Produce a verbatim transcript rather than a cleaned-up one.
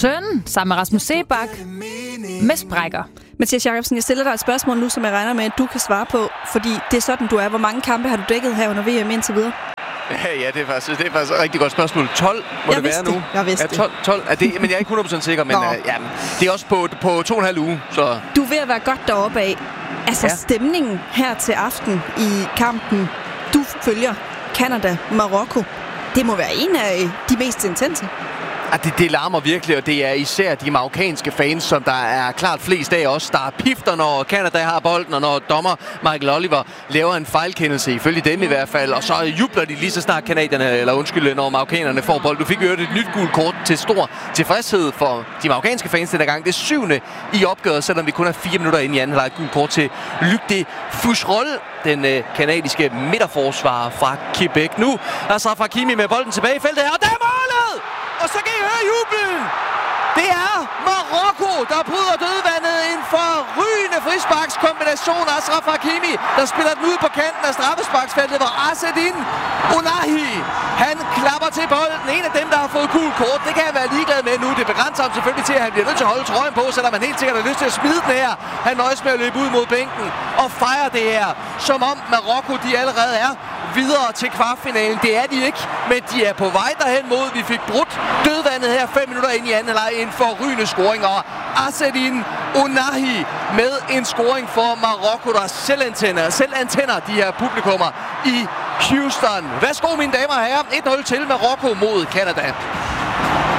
søn sammen med Rasmus Seebach med sprækker. Mathias Jacobsen, jeg stiller dig et spørgsmål nu, som jeg regner med, at du kan svare på, fordi det er sådan, du er. Hvor mange kampe har du dækket her under V M indtil videre? Ja, det er faktisk, det er faktisk et rigtig godt spørgsmål. tolv må jeg det være det. nu. Jeg vidste ja, tolv, tolv er det. Men jeg er ikke hundrede procent sikker, men uh, ja, det er også på, på to og en halv uge. Så. Du er ved at være godt deroppe af. Altså ja. Stemningen her til aften i kampen, du følger Canada-Marokko. Det må være en af de mest intense. Ja, det, det larmer virkelig, og det er især de marokkanske fans, som der er klart flest af os, der pifter, når Canada har bolden, og når dommer Michael Oliver laver en fejlkendelse, ifølge dem i hvert fald, og så jubler de lige så snart kanadierne, eller undskyld, når marokkanerne får bold. Du fik jo et nyt gult kort til stor tilfredshed for de marokkanske fans den gang. Det er syvende i opgøret, selvom vi kun er fire minutter inde i anden halvleg. Gult kort til Luc de Foucherolles, den øh, kanadiske midterforsvarer fra Quebec. Nu er Achraf Hakimi med bolden tilbage i feltet her, og der er målet! Og så kan I høre jublen! Det er Marokko, der bryder dødvandet. En forrygende frisparkskombination af Achraf Hakimi, der spiller den ud på kanten af straffesparksfeltet, hvor Azzedine Ounahi, han klapper til bolden. En af dem, der har fået gul kort, det kan jeg være ligeglad med nu. Det begrænser ham selvfølgelig til, at han bliver nødt til at holde trøjen på, selvom han helt sikkert har lyst til at smide den her. Han nøjes med at løbe ud mod bænken og fejre det her, som om Marokko de allerede er videre til kvartfinalen. Det er de ikke, men de er på vej derhen mod. Vi fik brudt dødvandet her fem minutter ind i anden halvleg. En forrygende scoring, og Azzedine Ounahi med en scoring for Marokko, der selv antænder, selv antænder de her publikummer i Houston. Værsgo, mine damer og herrer. et nul til Marokko mod Canada.